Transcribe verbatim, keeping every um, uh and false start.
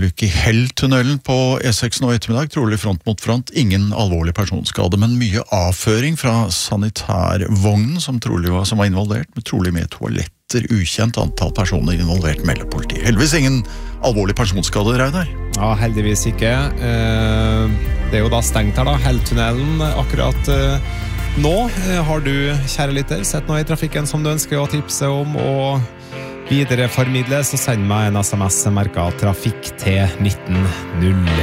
ulykke i Hell-tunnelen på E seks nå ettermiddag, trolig front mot front, ingen alvorlig personskade, men mye avføring fra sanitærvognen som trolig var, som var involvert, med trolig med toaletter, ukjent antall personer involvert, melder politi. Heldigvis ingen alvorlig personskade, Reidar. Ja, heldigvis ikke. Det er jo da stengt her da, Hell-tunnelen akkurat nå. Har du, kjære lytter, sett noe i trafikken som du ønsker å tipse om, og videre formidle, så send meg en sms merket trafikk til nitten null